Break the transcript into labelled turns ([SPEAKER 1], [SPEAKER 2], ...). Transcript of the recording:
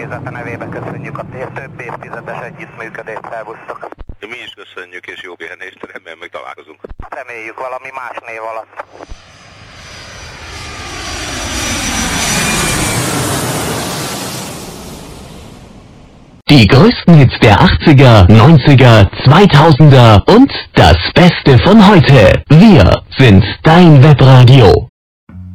[SPEAKER 1] személyzete nevébe köszönjük a több évtizedes együttműködést, szervusztok.
[SPEAKER 2] Mi is köszönjük, és jó pihenést, remélem meg találkozunk.
[SPEAKER 1] Reméljük valami más név alatt.
[SPEAKER 3] Die größten Hits der 80er, 90er, 2000er und das Beste von heute. Wir sind dein Webradio.